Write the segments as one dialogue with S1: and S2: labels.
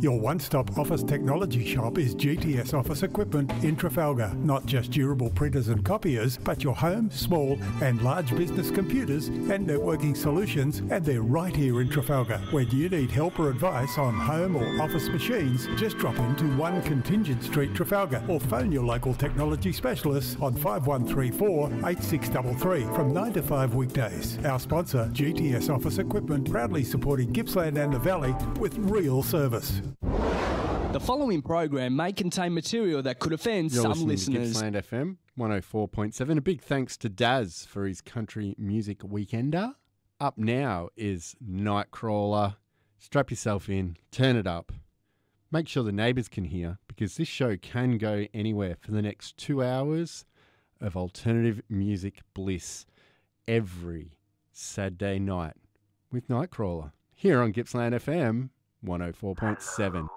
S1: Your one-stop office technology shop is GTS Office Equipment in Trafalgar. Not just durable printers and copiers, but your home, small and large business computers and networking solutions, and they're right here in Trafalgar. When you need help or advice on home or office machines, just drop into 1 Contingent Street, Trafalgar, or phone your local technology specialists on 5134 8633 from 9 to 5 weekdays. Our sponsor, GTS Office Equipment, proudly supporting Gippsland and the Valley with real service.
S2: The following program may contain material that could offend
S3: You're
S2: some
S3: listening to
S2: listeners.
S3: Gippsland FM 104.7. A big thanks to Daz for his country music weekender. Up now is Nightcrawler. Strap yourself in, turn it up. Make sure the neighbours can hear, because this show can go anywhere for the next 2 hours of alternative music bliss every Saturday night with Nightcrawler here on Gippsland FM 104.7.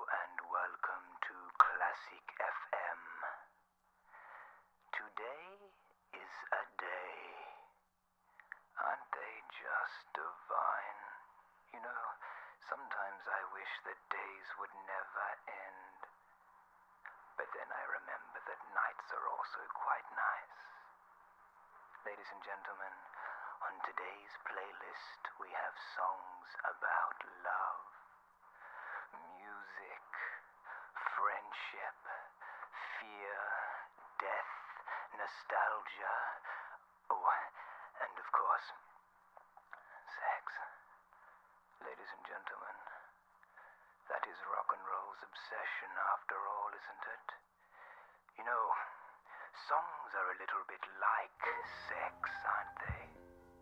S4: Sometimes I wish that days would never end. But then I remember that nights are also quite nice. Ladies and gentlemen, on today's playlist we have songs about love, music, friendship, fear, death, nostalgia, and of course, sex. Ladies and gentlemen, that is rock and roll's obsession after all, isn't it? You know, songs are a little bit like sex, aren't they?